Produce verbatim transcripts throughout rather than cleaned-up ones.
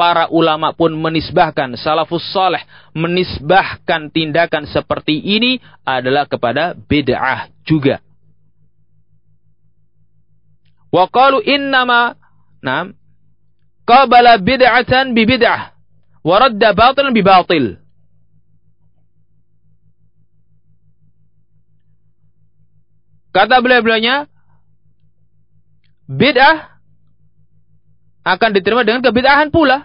para ulama pun menisbahkan, salafus saleh menisbahkan tindakan seperti ini adalah kepada bid'ah juga. Wa qalu innama nam qabala bid'atan bi bid'ah wa radda batilan bi batil. Kata beliau-beliaunya, bid'ah akan diterima dengan kebid'ahan pula.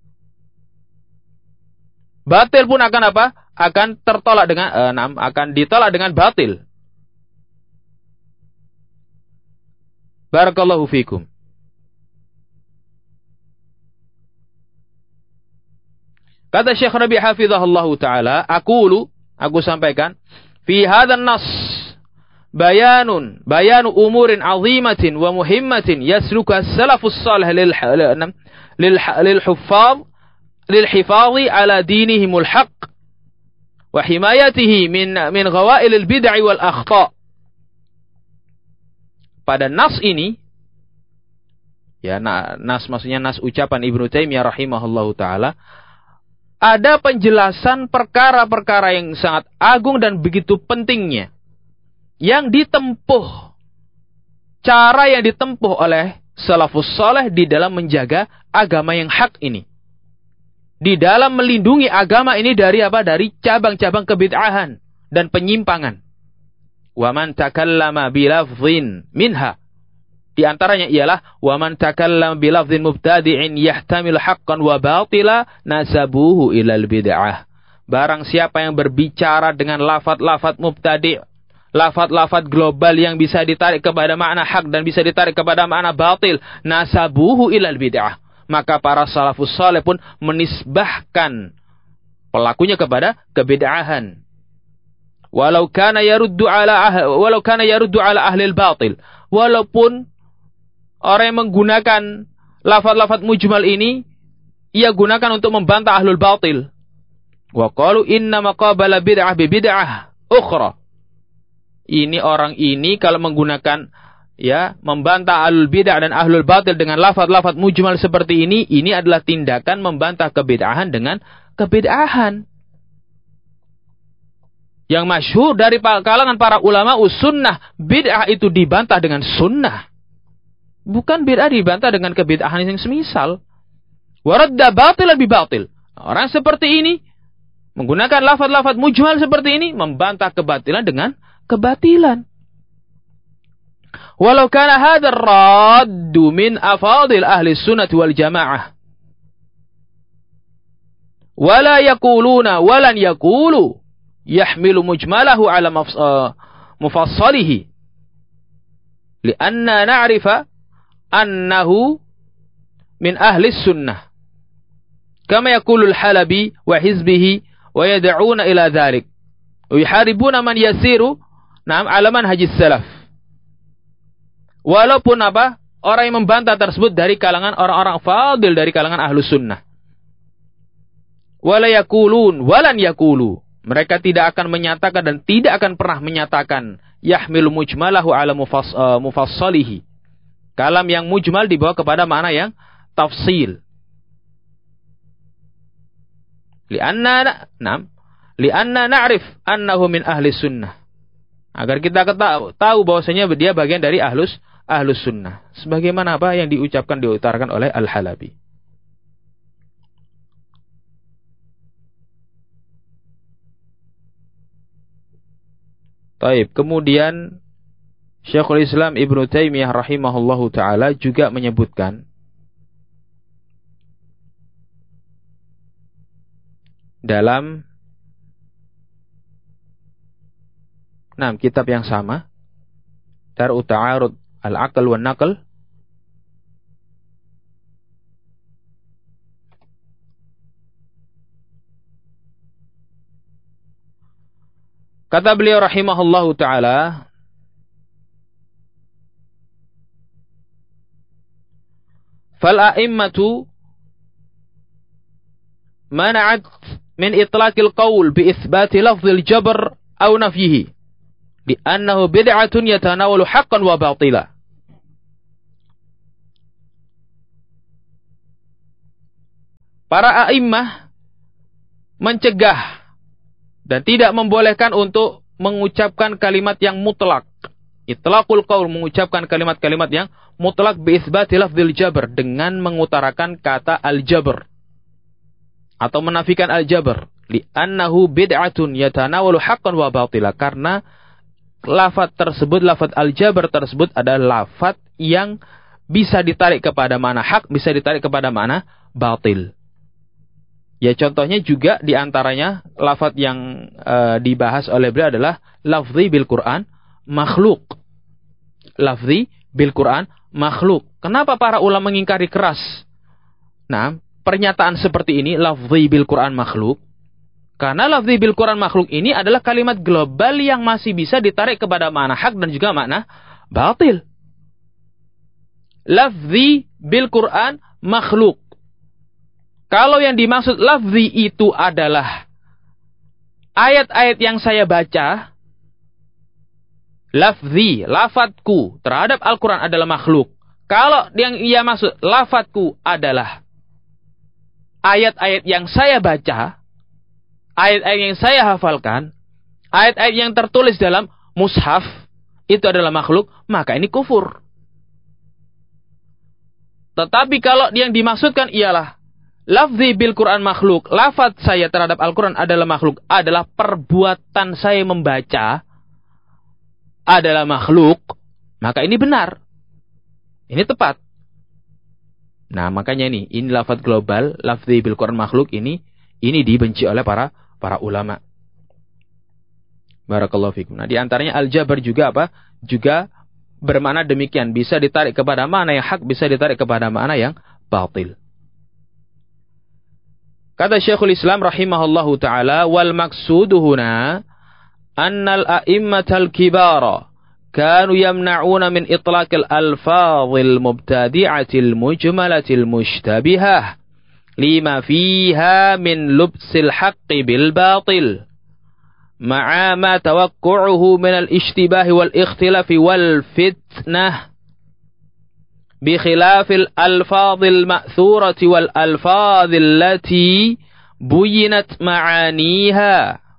Batil pun akan apa? Akan tertolak dengan eh, akan ditolak dengan batil. Barakallahu fikum. Kata Syekh Rabi' hafizahullahu taala, aqulu, aku sampaikan, fi hadzal nas bayanun bayanu umurin azimatin wa muhimmatin yasluka salafus salih lil lil lil huffaz lil hifadhi ala dinihimul haqq wa himayatihi min min ghawail al bid'ah wal akhta. Pada nas ini, ya nas maksudnya nas ucapan Ibnu Taimiyah rahimahullahu taala, ada penjelasan perkara-perkara yang sangat agung dan begitu pentingnya yang ditempuh, cara yang ditempuh oleh salafus saleh di dalam menjaga agama yang hak ini, di dalam melindungi agama ini dari apa? Dari cabang-cabang kebid'ahan dan penyimpangan. Wa man takallama bilafdhin minha, di antaranya ialah wa man takallama bilafdhin mubtadi'in yahtamil haqqan wa batila nasabuhu ilal bid'ah. Barang siapa yang berbicara dengan lafaz-lafaz mubtadi', lafaz-lafaz global yang bisa ditarik kepada makna hak dan bisa ditarik kepada makna batil, nasabuhu ilal bid'ah, maka para salafus saleh pun menisbahkan pelakunya kepada kebid'ahan. Walau kana yaruddu ala ah, walau kana yaruddu ala ahli al-batil, walaupun orang yang menggunakan lafaz-lafaz mujmal ini ia gunakan untuk membantah ahlul batil. Wa qalu inna maqabala bid'ah bi bid'ah ukhra. Ini orang ini kalau menggunakan ya membantah ahlul bid'ah dan ahlul batil dengan lafaz-lafaz mujmal seperti ini, ini adalah tindakan membantah kebid'ahan dengan kebid'ahan. Yang masyhur dari kalangan para ulama sunnah, bid'ah itu dibantah dengan sunnah. Bukan bid'ah dibantah dengan kebid'ahan yang semisal. Waradda batil lebih batil. Orang seperti ini menggunakan lafaz-lafaz mujmal seperti ini membantah kebatilan dengan kebatilan. Walau kana hadzal raddu min afadil ahli sunnah wal jamaah. Wala yaquluna walan yaqulu yahmilu mujmalahu ala mufassalihi. Lianna na'rifa annahu min ahli sunnah. Kama yaqulu al-Halabi wa hizbihi wa yad'una ila dhalik. Wa yuharibuna man yasiru Naam alaman hadis salaf. Walaupun apa? Orang yang membantah tersebut dari kalangan orang-orang fadil dari kalangan ahlus sunnah. Wala yakulun walan yakulu. Mereka tidak akan menyatakan dan tidak akan pernah menyatakan yahmilu mujmalahu ala mufass, uh, mufassalihi. Kalam yang mujmal dibawa kepada makna yang tafsil. Lianna na'am lianna na'rif annahu min ahli sunnah. Agar kita tahu bahwasanya dia bagian dari ahlus ahlus sunnah. Sebagaimana apa yang diucapkan diutarakan oleh Al-Halabi. Taib. Kemudian Syekhul Islam Ibnu Taimiyah rahimahullahu taala juga menyebutkan dalam nah, kitab yang sama, Dar'u Ta'arud Al-Aql wan Naql, kata beliau rahimahullahu taala, fal a'immatu mana'at min itlaqil qaul bi itsbati lafzil jabr aw nafyihi di annahu bid'atun yatanawalu haqqan wa batila. para a'immah mencegah dan tidak membolehkan untuk mengucapkan kalimat yang mutlak. Itlaqul qaul, mengucapkan kalimat-kalimat yang mutlak bi'itsbati lafdzil jabr, dengan mengutarakan kata al-jabr atau menafikan al-jabr, li'annahu bid'atun yatanawalu haqqan wa batila, karena lafaz tersebut, lafaz al-jabr tersebut adalah lafaz yang bisa ditarik kepada makna hak, bisa ditarik kepada makna batil. Ya, contohnya juga diantaranya lafaz yang uh, dibahas oleh beliau adalah lafzi bil Quran makhluk. Lafzi bil Quran makhluk. Kenapa para ulama mengingkari keras? Nah, pernyataan seperti ini, lafzi bil Quran makhluk. Karena lafzi bil Quran makhluk ini adalah kalimat global yang masih bisa ditarik kepada makna hak dan juga makna batil. Lafzi bil Quran makhluk. Kalau yang dimaksud lafzi itu adalah ayat-ayat yang saya baca, lafzi, lafadku terhadap Al-Quran adalah makhluk. Kalau yang ia maksud lafadku adalah ayat-ayat yang saya baca, ayat-ayat yang saya hafalkan, ayat-ayat yang tertulis dalam mushaf, itu adalah makhluk, maka ini kufur. Tetapi kalau yang dimaksudkan ialah lafzi bil Quran makhluk, lafaz saya terhadap Al-Quran adalah makhluk, adalah perbuatan saya membaca adalah makhluk, maka ini benar. Ini tepat. Nah, makanya ini, ini lafaz global, lafzi bil Quran makhluk ini, ini dibenci oleh para para ulama. Barakallahu fikum. Nah, di antaranya al-jabr juga apa? Juga bermakna demikian, bisa ditarik kepada makna yang hak, bisa ditarik kepada makna yang batil. Kata Syekhul Islam rahimahullahu ta'ala, wal maksudu huna annal a'immatal kibara kanu yamna'una min itlaqil alfadhil mubtadi'atil mujmalatil mushtabihah lima fiha min lubsil haqqi bil batil ma'a ma tawaqqu'uhu min al-ishtibahi wal ikhtilafi wal fitnah بخلاف الألفاظ المأثورة والألفاظ التي بينت معانيها.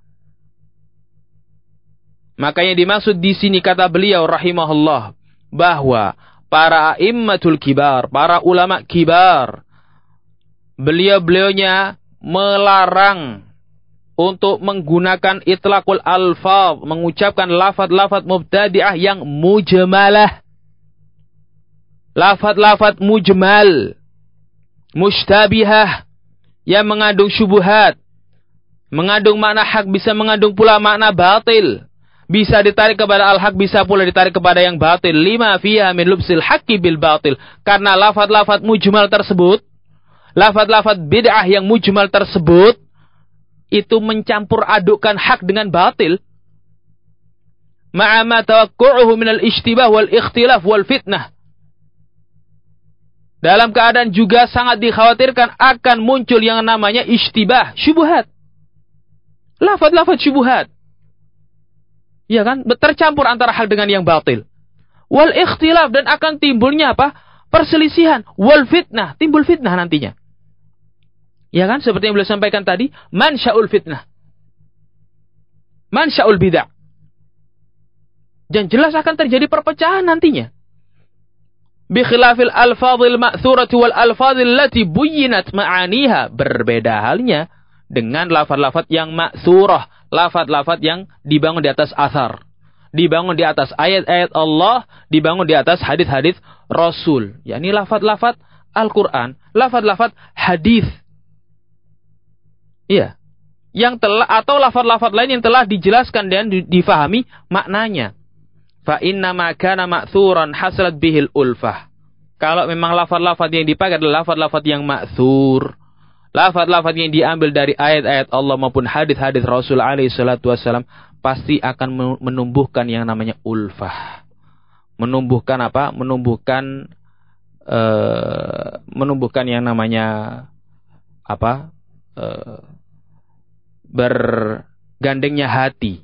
Makanya dimaksud di sini kata beliau rahimahullah bahwa para a'immatul kibar, para ulama kibar, beliau-beliaunya melarang untuk menggunakan itlaqul alfaz, mengucapkan lafaz-lafaz mubtadi'ah yang mujmalah. Lafaz-lafaz mujmal, mushtabihah, yang mengandung syubhat, mengandung makna hak, bisa mengandung pula makna batil, bisa ditarik kepada al-haq, bisa pula ditarik kepada yang batil. Lima fiha min lubsil haqqi bil batil, karena lafaz-lafaz mujmal tersebut, lafaz-lafaz bid'ah yang mujmal tersebut, itu mencampur adukkan hak dengan batil. Ma'a ma tawaqqu'uhu min al-ishtibah wal ikhtilaf wal fitnah. Dalam keadaan juga sangat dikhawatirkan akan muncul yang namanya ishtibah, syubhat. Lafaz-lafaz syubhat. Ya kan? Tercampur antara hak dengan yang batil. Wal ikhtilaf, dan akan timbulnya apa? Perselisihan. Wal fitnah, timbul fitnah nantinya. Ya kan? Seperti yang beliau sampaikan tadi, mansya'ul fitnah. Mansya'ul bid'ah. Dan jelas akan terjadi perpecahan nantinya. Bikhilafil alfadhil ma'thurati wal alfadhil lati buyyinat ma'aniha. Berbeda halnya dengan lafaz-lafaz yang ma'thurah, lafaz-lafaz yang dibangun di atas athar, dibangun di atas ayat-ayat Allah, dibangun di atas hadis-hadis Rasul. Yakni lafaz-lafaz Al-Quran, lafaz-lafaz hadis. Iya. Yang telah, atau lafaz-lafaz lain yang telah dijelaskan dan difahami maknanya. Fa inna ma kana ma'thuran hasalat bihil ulfah. Kalau memang lafaz-lafaz yang dipakai adalah lafaz-lafaz yang ma'thur, lafaz-lafaz yang diambil dari ayat-ayat Allah maupun hadis-hadis Rasul alaihi salatu wasallam, pasti akan menumbuhkan yang namanya ulfah. Menumbuhkan apa? Menumbuhkan uh, menumbuhkan yang namanya apa? Uh, bergandengnya hati.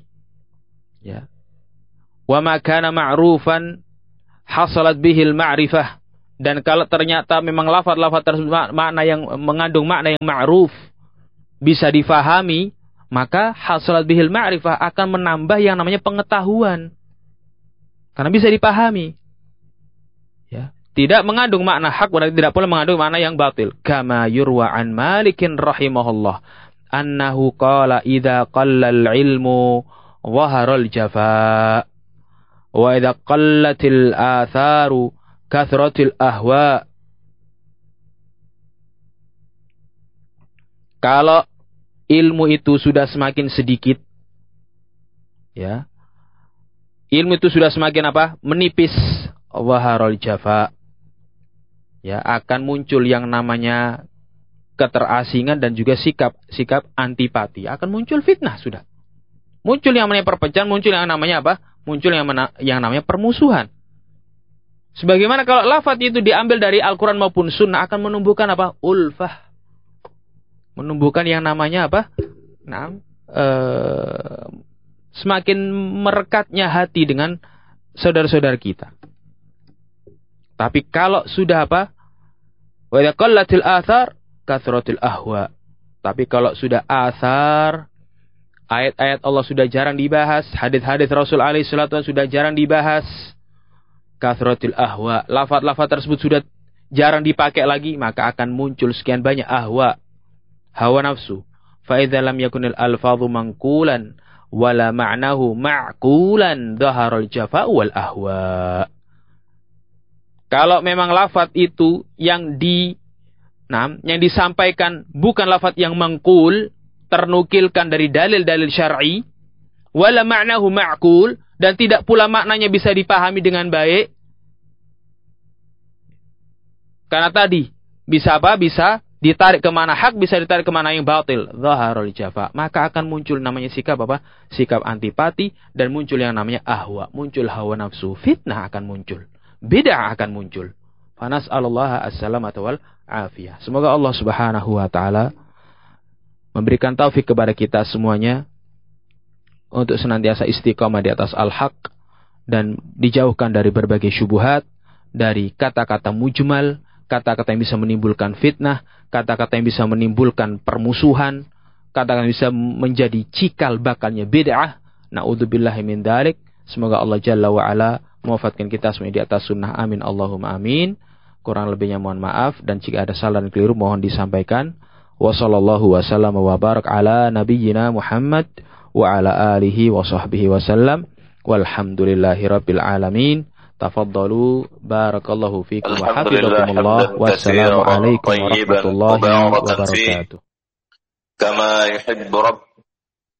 Ya. Wa ma kana ma'rufan hasalat bihil ma'rifah. Dan kalau ternyata memang lafaz-lafaz tersebut makna yang mengandung makna yang ma'ruf bisa difahami, maka hasilat bihil ma'rifah akan menambah yang namanya pengetahuan. Karena bisa dipahami. Ya, tidak mengandung makna hak, berarti tidak boleh mengandung makna yang batil. Kama yurwa an Malikin rahimahullah annahu qala idza qallal ilmu dhaharal jafa wa idza qallatil atharu kathratil ahwa. Kalau ilmu itu sudah semakin sedikit, ya, ilmu itu sudah semakin apa? Menipis, waharul jafa, ya, akan muncul yang namanya keterasingan dan juga sikap sikap antipati. Akan muncul fitnah sudah. Muncul yang namanya perpecahan, muncul yang namanya apa? Muncul yang mana, yang namanya permusuhan. Sebagaimana kalau lafaz itu diambil dari Al-Quran maupun Sunnah akan menumbuhkan apa? Ulfah. Menumbuhkan yang namanya apa? Nah, ee, semakin merekatnya hati dengan saudara-saudara kita. Tapi kalau sudah apa? Wa idza qallatil athar kathratil ahwa. Tapi kalau sudah athar, ayat-ayat Allah sudah jarang dibahas, hadis-hadis Rasul alaihi salatu sudah jarang dibahas, kathratil ahwa, lafaz-lafaz tersebut sudah jarang dipakai lagi, maka akan muncul sekian banyak ahwa, hawa nafsu. Fa idza lam yakunil alfadhu manqulan wala ma'nahu ma'qulan dhaharal jafa wal ahwa. Kalau memang lafaz itu yang di nah, yang disampaikan bukan lafaz yang mangkul, ternukilkan dari dalil-dalil syar'i, wala ma'nahu ma'qul, dan tidak pula maknanya bisa dipahami dengan baik. Karena tadi bisa apa? Bisa ditarik ke mana hak, bisa ditarik ke mana yang batil. Dhaharul jafa. Maka akan muncul namanya sikap apa? Sikap antipati, dan muncul yang namanya ahwa, muncul hawa nafsu, fitnah akan muncul, bid'ah akan muncul. Fanas'alullaha as-salamata wal afiyah. Semoga Allah Subhanahu wa taala memberikan taufik kepada kita semuanya untuk senantiasa istiqamah di atas al-haq dan dijauhkan dari berbagai syubhat, dari kata-kata mujmal, kata-kata yang bisa menimbulkan fitnah, kata-kata yang bisa menimbulkan permusuhan, kata-kata yang bisa menjadi cikal bakalnya bid'ah. Na'udzubillahi min dzalik. Semoga Allah Jalla wa Ala mewafatkan kita semuanya di atas sunnah. Amin Allahumma amin. Kurang lebihnya mohon maaf, dan jika ada salah dan keliru mohon disampaikan. Wa sallallahu wa sallam wa barak ala nabiyyina Muhammad wa ala alihi wa sahbihi wa sallam. Walhamdulillahi rabbil alamin. Tafaddalu barakallahu fikum wa hafizakumullah. Wassalamu alaikum warahmatullahi wabarakatuh. Kama yuhibbu rabb